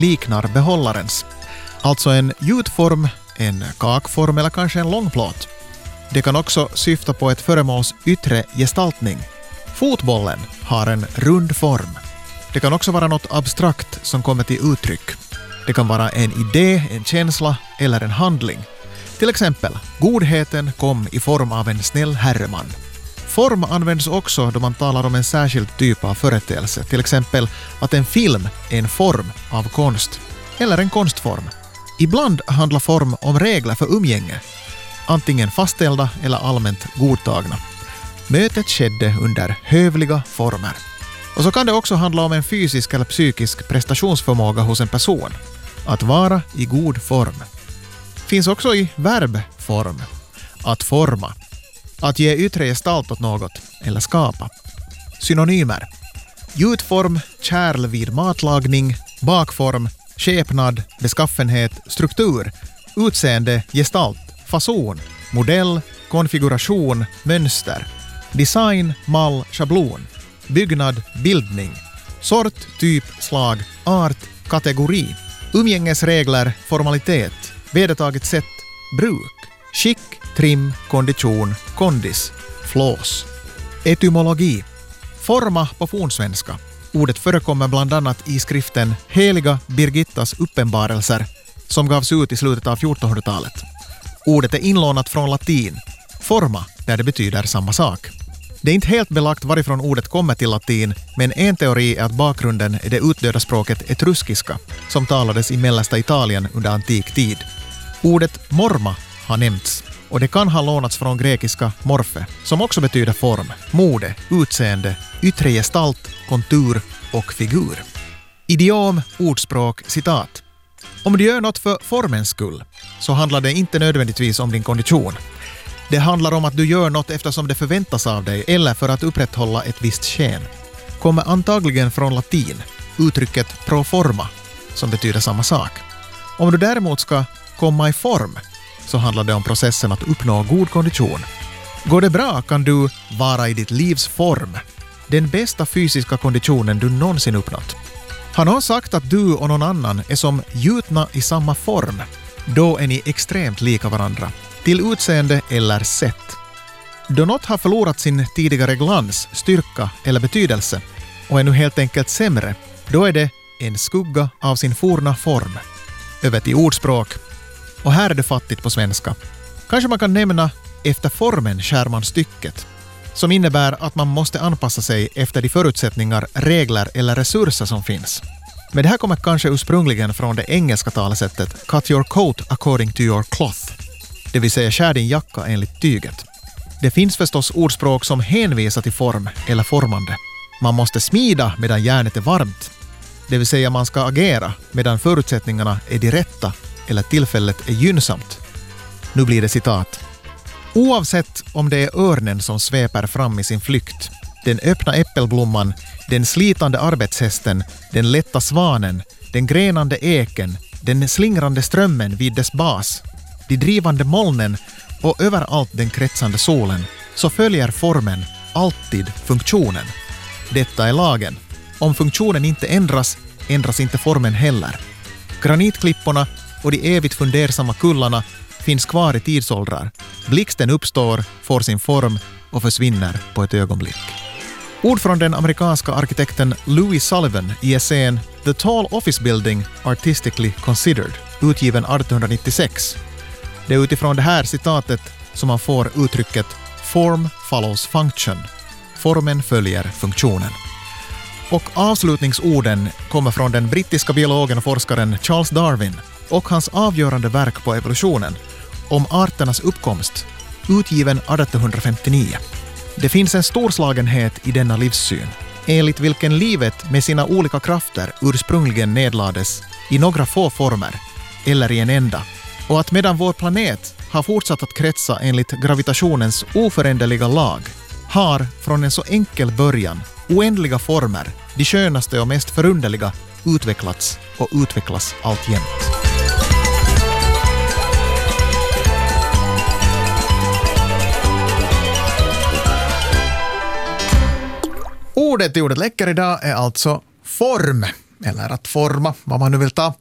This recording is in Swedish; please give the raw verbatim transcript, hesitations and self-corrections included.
liknar behållarens. Alltså en gjutform, en kakform eller kanske en långplåt. Det kan också syfta på ett föremåls yttre gestaltning. Fotbollen har en rund form. Det kan också vara något abstrakt som kommer till uttryck. Det kan vara en idé, en känsla eller en handling. Till exempel, godheten kom i form av en snäll herreman. Form används också då man talar om en särskild typ av företeelse. Till exempel att en film är en form av konst. Eller en konstform. Ibland handlar form om regler för umgänge. Antingen fastställda eller allmänt godtagna. Mötet skedde under hövliga former. Och så kan det också handla om en fysisk eller psykisk prestationsförmåga hos en person. Att vara i god form. Finns också i verbform. Att forma. Att ge yttre gestalt åt något eller skapa. Synonymer. Gjutform, kärl vid matlagning, bakform, skepnad, beskaffenhet, struktur, utseende, gestalt, fason, modell, konfiguration, mönster, design, mall, schablon, byggnad, bildning, sort, typ, slag, art, kategori, umgängesregler, formalitet, vedertaget sätt, bruk, skick, trim, kondition, kondis, flås. Etymologi. Forma på fornsvenska. Ordet förekommer bland annat i skriften Heliga Birgittas uppenbarelser som gavs ut i slutet av fjortonhundratalet. Ordet är inlånat från latin, forma, där det betyder samma sak. Det är inte helt belagt varifrån ordet kommer till latin, men en teori är att bakgrunden är det utdöda språket etruskiska som talades i mellersta Italien under antik tid. Ordet morma har nämnts och det kan ha lånats från grekiska morfe som också betyder form, mode, utseende, yttre gestalt, kontur och figur. Idiom, ordspråk, citat. Om du gör något för formens skull så handlar det inte nödvändigtvis om din kondition. Det handlar om att du gör något eftersom det förväntas av dig eller för att upprätthålla ett visst sken. Kommer antagligen från latin, uttrycket pro forma, som betyder samma sak. Om du däremot ska komma i form så handlar det om processen att uppnå god kondition. Går det bra kan du vara i ditt livs form, den bästa fysiska konditionen du någonsin uppnått. Har någon sagt att du och någon annan är som gjutna i samma form, då är ni extremt lika varandra, till utseende eller sätt. Då något har förlorat sin tidigare glans, styrka eller betydelse och är nu helt enkelt sämre, då är det en skugga av sin forna form. Över till ordspråk. Och här är det fattigt på svenska. Kanske man kan nämna efter formen skär man stycket, som innebär att man måste anpassa sig efter de förutsättningar, regler eller resurser som finns. Men det här kommer kanske ursprungligen från det engelska talesättet cut your coat according to your cloth, det vill säga skär din jacka enligt tyget. Det finns förstås ordspråk som hänvisar till form eller formande. Man måste smida medan järnet är varmt, det vill säga man ska agera medan förutsättningarna är de rätta eller tillfället är gynnsamt. Nu blir det citat. Oavsett om det är örnen som sveper fram i sin flykt, den öppna äppelblomman, den slitande arbetshästen, den lätta svanen, den grenande eken, den slingrande strömmen vid dess bas, de drivande molnen och överallt den kretsande solen, så följer formen alltid funktionen. Detta är lagen. Om funktionen inte ändras, ändras inte formen heller. Granitklipporna och de evigt fundersamma kullarna finns kvar i tidsåldrar. Blixten uppstår, får sin form och försvinner på ett ögonblick. Ord från den amerikanska arkitekten Louis Sullivan i essän The Tall Office Building Artistically Considered, utgiven artonhundranittiosex. Det är utifrån det här citatet som man får uttrycket form follows function. Formen följer funktionen. Och avslutningsorden kommer från den brittiska biologen och forskaren Charles Darwin och hans avgörande verk på evolutionen om arternas uppkomst, utgiven artonhundrafemtionio. Det finns en storslagenhet i denna livssyn, enligt vilken livet med sina olika krafter ursprungligen nedlades i några få former, eller i en enda, och att medan vår planet har fortsatt att kretsa enligt gravitationens oföränderliga lag, har från en så enkel början oändliga former, de skönaste och mest förunderliga, utvecklats och utvecklas alltjämt. Ordet i ordet läcker idag är alltså form. eller att forma, vad man nu vill ta.